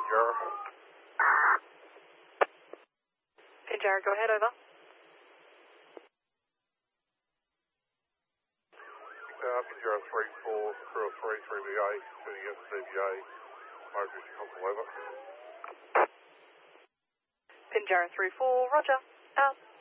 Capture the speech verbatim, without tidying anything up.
Pinjarra. Pinjarra, go ahead, over. Uh, Pinjarra three four, crew of three, three B A, turning against D B A, motorist console over. Pinjarra three four, roger, out.